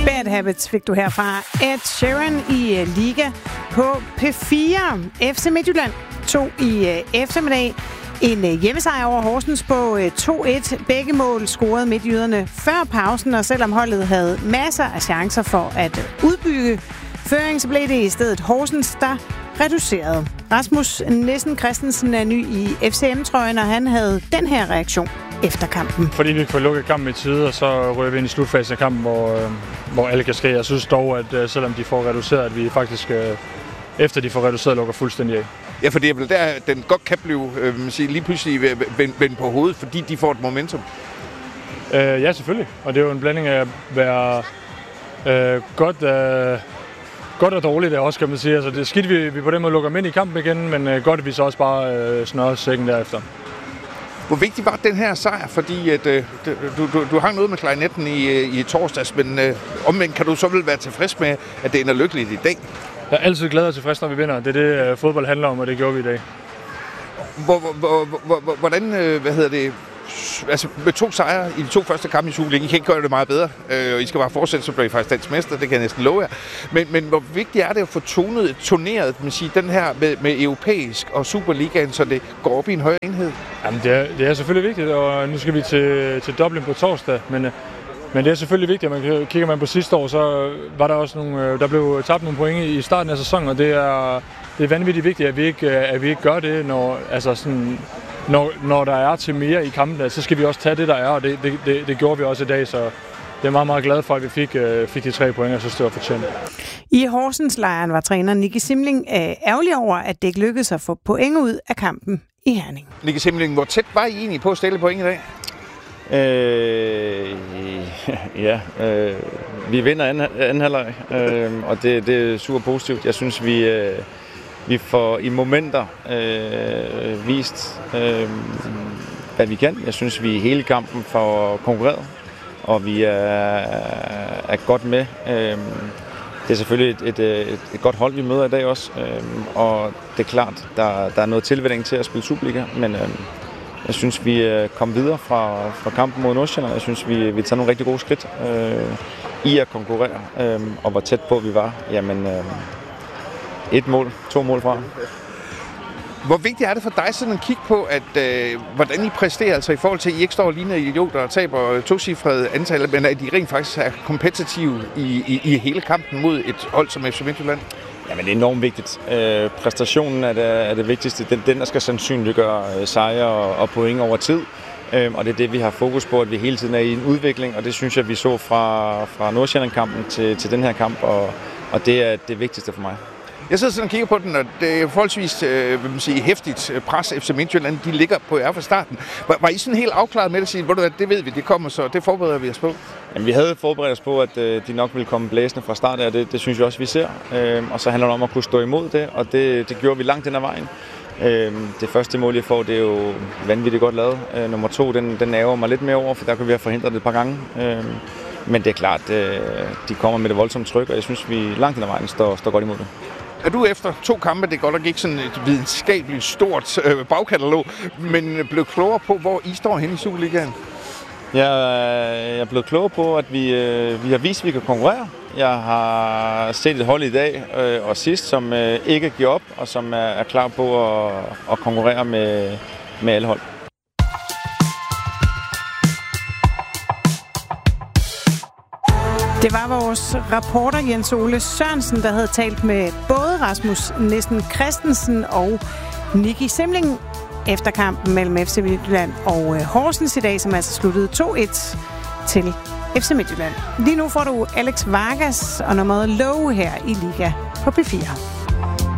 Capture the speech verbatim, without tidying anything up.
Bad Habits fik du herfra. Ed Sheeran i Liga på P fire. F C Midtjylland to i eftermiddag. En hjemmesejr over Horsens på to et. Begge mål scorede midtjyderne før pausen, og selvom holdet havde masser af chancer for at udbygge føring, så blev det i stedet Horsens, der reducerede. Rasmus Nissen Christensen er ny i F C M-trøjen, og han havde den her reaktion efter kampen. Fordi vi får lukket kampen i tide, og så rører vi ind i slutfasen af kampen, hvor, hvor alle kan ske. Jeg synes dog, at selvom de får reduceret, at vi faktisk efter de får reduceret, lukker fuldstændig af. Ja, for det er vel der, den godt kan blive øh, sige, lige pludselig vendt vend på hovedet, fordi de får et momentum. Øh, ja, selvfølgelig. Og det er jo en blanding af at være øh, godt, øh, godt og dårligt også, kan man sige. Altså, det er skidt, vi, vi på den måde lukker dem ind i kampen igen, men øh, godt, at vi så også bare øh, snører sækken derefter. Hvor vigtig var den her sejr? Fordi at, øh, du, du, du hang noget med klarinetten i, i torsdags, men øh, omvendt kan du så vel være tilfreds med, at det ender lykkeligt i dag? Jeg er altid glad og tilfreds, når vi vinder. Det er det, fodbold handler om, og det gjorde vi i dag. Hvor, hvor, hvor, hvordan, hvad hedder det, altså med to sejre i de to første kampe i Superligaen, I kan ikke gøre det meget bedre, og I skal bare fortsætte, så bliver I faktisk dansk mester, det kan jeg næsten love jer. Men, men hvor vigtigt er det at få tonet, turneret, man siger, den her med, med europæisk og Superligaen, så det går op i en højere enhed? Jamen, det er, det er selvfølgelig vigtigt, og nu skal vi til, til Dublin på torsdag, men Men det er selvfølgelig vigtigt, at man kigger man på sidste år, så var der også nogle, der blev tabt nogle point i starten af sæsonen, og det er, det er vanvittigt vigtigt, at vi ikke, at vi ikke gør det, når, altså sådan, når, når der er til mere i kampen, så skal vi også tage det, der er, og det, det, det, det gjorde vi også i dag, så det er meget, meget glad for, at vi fik, fik de tre point, og så stod fortjent. I Horsens-lejren var træner Nicky Simling ærgerlig over, at det ikke lykkedes at få point ud af kampen i Herning. Nicky Simling, hvor tæt var I egentlig på at stille point i dag? Øh, ja, øh, vi vinder anden, anden halvleg, øh, og det, det er super positivt. Jeg synes, vi, øh, vi får i momenter øh, vist, øh, hvad vi kan. Jeg synes, vi hele kampen får konkurreret, og vi er, er godt med. Øh, det er selvfølgelig et, et, et, et godt hold, vi møder i dag også, øh, og det er klart, der, der er noget tilvænning til at spille Superliga, men øh, jeg synes, vi kom videre fra, fra kampen mod Nordsjælland. Jeg synes, vi, vi tager nogle rigtig gode skridt øh, i at konkurrere, øh, og hvor tæt på vi var. Jamen, øh, et mål, to mål fra. Hvor vigtigt er det for dig sådan at kigge på, at øh, hvordan I præsterer, altså i forhold til, at I ikke står og ligner idioter og taber tocifrede antal, men at I rent faktisk er kompetitive i, i, i hele kampen mod et hold som F C Midtjylland? Jamen, det er enormt vigtigt. Øh, præstationen er det, er det vigtigste. Den, den der skal sandsynliggøre øh, sejre og, og point over tid. Øh, og det er det, vi har fokus på, at vi hele tiden er i en udvikling. Og det synes jeg, vi så fra, fra Nordsjælland-kampen til, til den her kamp. Og, og det er det vigtigste for mig. Jeg sidder sådan og kigger på den, og det er forholdsvis øh, vil man sige, hæftigt pres. F C Midtjylland, de ligger på jer fra starten. Var, var I sådan helt afklaret med at sige, at det ved vi, det kommer, så det forbereder vi os på? Jamen, vi havde forberedt os på, at øh, de nok ville komme blæsende fra start af, og det, det synes jeg også, vi ser. Øh, og så handler det om at kunne stå imod det, og det, det gjorde vi langt hen ad vejen. Øh, det første mål, jeg får, det er jo vanvittigt godt lavet. Øh, nummer to, den, den ærger mig lidt mere over, for der kunne vi have forhindret det et par gange. Øh, men det er klart, øh, de kommer med det voldsomme tryk, og jeg synes, vi langt hen ad vejen står, står godt imod det. Er du efter to kampe, det er godt nok ikke sådan et videnskabeligt stort øh, bagkatalog, men blev klogere på, hvor I står hen i Superligaen? Jeg er blevet klogere på, at vi, øh, vi har vist, at vi kan konkurrere. Jeg har set et hold i dag øh, og sidst, som øh, ikke giver op, og som er, er klar på at, at konkurrere med, med alle hold. Det var vores reporter Jens Ole Sørensen, der havde talt med både Rasmus Nissen Christensen og Nicky Simling efter kampen mellem F C Midtjylland og Horsens i dag, som altså sluttede to et til F C Midtjylland. Lige nu får du Alex Vargas og nummeret Low her i Liga på P fire.